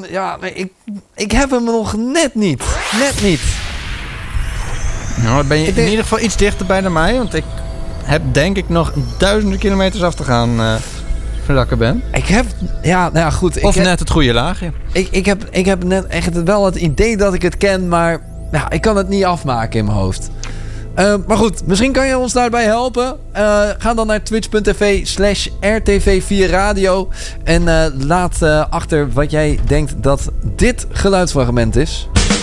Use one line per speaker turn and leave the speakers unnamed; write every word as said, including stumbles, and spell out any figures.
ja, nee, ik, ik heb hem nog net niet. Net niet.
Nou, dan ben je
Ik denk-
in ieder geval iets dichterbij dan mij. Want ik heb denk ik nog duizenden kilometers af te gaan uh, voordat ik er ben.
Ik heb... Ja, nou ja, goed.
Of
ik heb,
net het goede laagje.
Ik, ik, heb, ik heb net echt wel het idee dat ik het ken, maar ja, ik kan het niet afmaken in mijn hoofd. Uh, maar goed, misschien kan je ons daarbij helpen. Uh, ga dan naar twitch.tv slash rtv vier radio. En uh, laat uh, achter wat jij denkt dat dit geluidsfragment is.